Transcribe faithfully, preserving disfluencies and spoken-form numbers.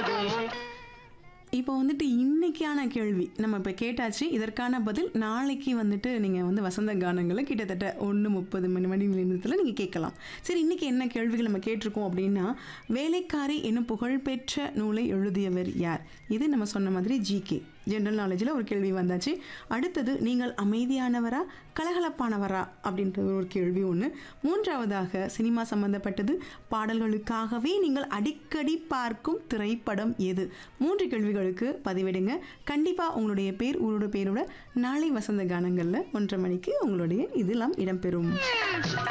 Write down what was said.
இப்போ வந்துட்டு இன்னைக்கான கேள்வி நம்ம இப்போ கேட்டாச்சு. இதற்கான பதில் நாளைக்கு வந்துட்டு நீங்கள் வந்து வசந்த கானங்களை கிட்டத்தட்ட ஒன்று முப்பது மணி மணி நிமிடத்தில் நீங்கள் கேட்கலாம். சரி, இன்னைக்கு என்ன கேள்விகள் நம்ம கேட்டிருக்கோம் அப்படின்னா, வேலைக்காரி என்னும் புகழ்பெற்ற நூலை எழுதியவர் யார்? இது நம்ம சொன்ன மாதிரி ஜிகே ஜென்ரல் நாலேஜில் ஒரு கேள்வி வந்தாச்சு. அடுத்தது, நீங்கள் அமைதியானவரா கலகலப்பானவரா அப்படின்ற ஒரு கேள்வி ஒன்று. மூன்றாவதாக, சினிமா சம்பந்தப்பட்டது, பாடல்களுக்காகவே நீங்கள் அடிக்கடி பார்க்கும் திரைப்படம் எது? மூன்று கேள்விகளுக்கு பதிவிடுங்க. கண்டிப்பாக உங்களுடைய பேர் ஊரோட பேரோட நாளை வசந்த கானங்களில் ஒன்றரை மணிக்கு உங்களுடைய இதெல்லாம் இடம்பெறும்.